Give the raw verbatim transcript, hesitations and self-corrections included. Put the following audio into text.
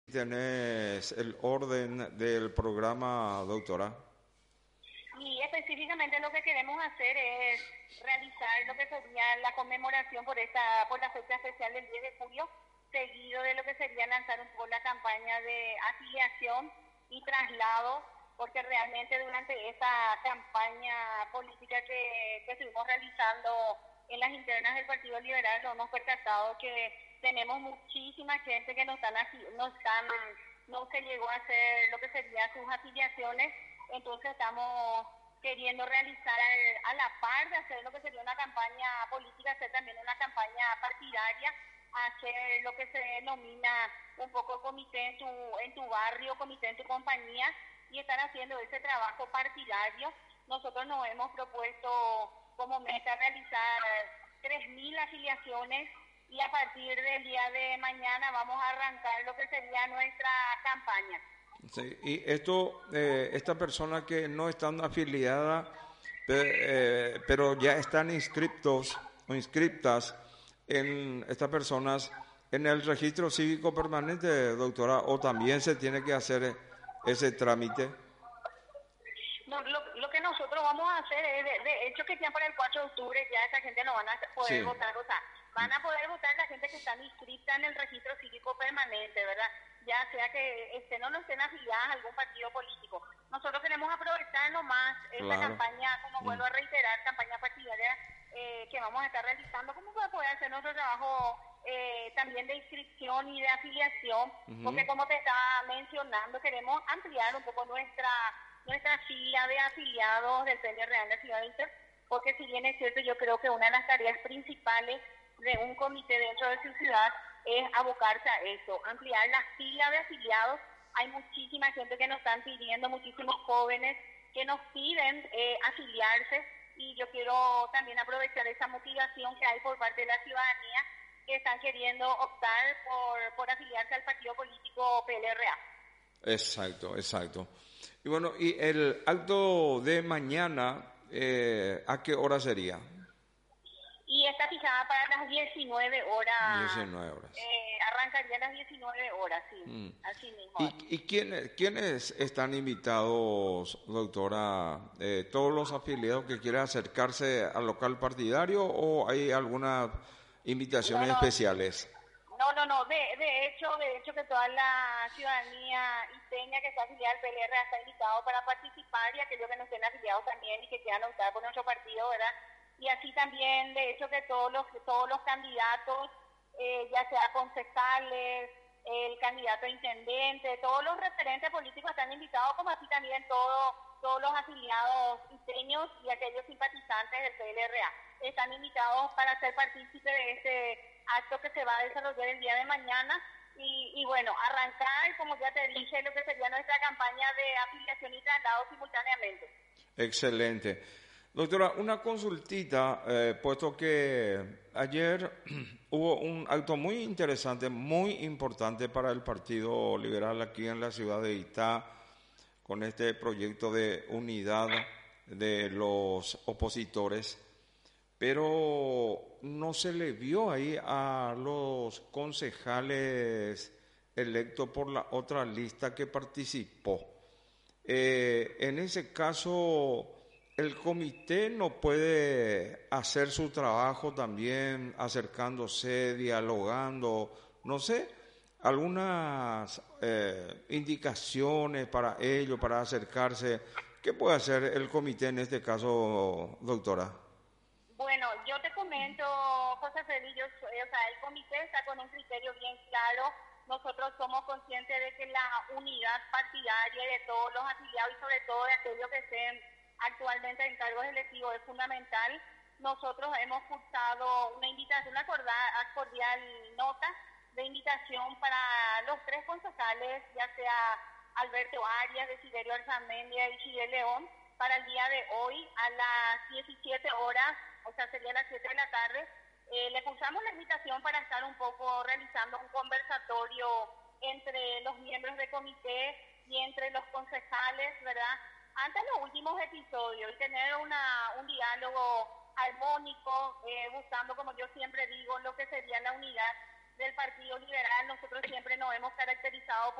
¿Tenés el orden del programa, doctora? Y específicamente lo que queremos hacer es realizar lo que sería la conmemoración por esta por la fecha especial del diez de julio, seguido de lo que sería lanzar un poco la campaña de afiliación y traslado, porque realmente durante esta campaña política que, que estuvimos realizando en las internas del Partido Liberal nos hemos percatado que tenemos muchísima gente que no están, no están, no se llegó a hacer lo que serían sus afiliaciones. Entonces estamos queriendo realizar a la par de hacer lo que sería una campaña política, hacer también una campaña partidaria, hacer lo que se denomina un poco comité en tu, en tu barrio, comité en tu compañía, y estar haciendo ese trabajo partidario. Nosotros nos hemos propuesto como meta realizar tres mil afiliaciones y a partir del día de mañana vamos a arrancar lo que sería nuestra campaña. Sí, y esto, eh, esta persona que no están afiliada, pe- eh, pero ya están inscriptos o inscriptas en estas personas en el registro cívico permanente, doctora, o también se tiene que hacer ese trámite. No, lo, lo que nosotros vamos a hacer es, de, de hecho, que ya para el cuatro de octubre ya esa gente no van a poder Sí, votar, o sea, van a poder votar la gente que está inscrita en el registro cívico permanente, ¿verdad? Ya sea que estén o no estén afiliadas a algún partido político. Nosotros queremos aprovechar nomás esta claro. campaña, como Mm. vuelvo a reiterar, campaña partidaria eh, que vamos a estar realizando, como para poder hacer nuestro trabajo eh, también de inscripción y de afiliación, Ujú. porque como te estaba mencionando, queremos ampliar un poco nuestra nuestra fila de afiliados del P N Real de Ciudad de Inter, porque si bien es cierto, yo creo que una de las tareas principales de un comité dentro de su ciudad es abocarse a eso, ampliar la fila de afiliados. Hay muchísima gente que nos están pidiendo, muchísimos jóvenes que nos piden eh, afiliarse, y yo quiero también aprovechar esa motivación que hay por parte de la ciudadanía que están queriendo optar por, por afiliarse al partido político P L R A. Exacto, exacto. Y bueno, y el acto de mañana, eh, ¿a qué hora sería? Y está fijada para las diecinueve horas, diecinueve horas. eh, arrancaría a las diecinueve horas, sí, Mm. así mismo. ¿Y, y quiénes, quiénes están invitados, doctora? Eh, ¿Todos los afiliados que quieran acercarse al local partidario o hay algunas No, invitaciones no, especiales? no, no, no, de, de hecho, de hecho que toda la ciudadanía iseña que está afiliada al P L R está invitado para participar, y aquellos que no estén afiliados también y que quieran optar por nuestro partido, ¿verdad? Y así también, de hecho, que todos los, todos los candidatos, eh, ya sea concejales, el candidato a intendente, todos los referentes políticos están invitados, como así también todo, todos los afiliados iseños y aquellos simpatizantes del P L R A están invitados para ser partícipes de este acto que se va a desarrollar el día de mañana. Y, y bueno, arrancar, como ya te dije, lo que sería nuestra campaña de afiliación y traslado simultáneamente. Excelente. Doctora, una consultita, eh, puesto que ayer hubo un acto muy interesante, muy importante para el Partido Liberal aquí en la ciudad de Itá, con este proyecto de unidad de los opositores, pero no se le vio ahí a los concejales electos por la otra lista que participó. Eh, en ese caso, el comité no puede hacer su trabajo también acercándose, dialogando, no sé, algunas eh, indicaciones para ello, para acercarse. ¿Qué puede hacer el comité en este caso, doctora? Bueno, yo te comento, José Félix, yo soy- o sea, el comité está con un criterio bien claro. Nosotros somos conscientes de que la unidad partidaria de todos los afiliados y sobre todo de aquellos que estén actualmente en cargos electivos es fundamental. Nosotros hemos cursado una invitación, una corda- cordial nota de invitación para los tres concejales, ya sea Alberto Arias, Desiderio Arzamendia y Chile León, para el día de hoy a las diecisiete horas, o sea, sería a las siete de la tarde. Eh, le cursamos la invitación para estar un poco realizando un conversatorio entre los miembros del comité y entre los concejales, ¿verdad? Ante los últimos episodios, y tener una, un diálogo armónico, eh, buscando, como yo siempre digo, lo que sería la unidad del Partido Liberal. Nosotros siempre nos hemos caracterizado por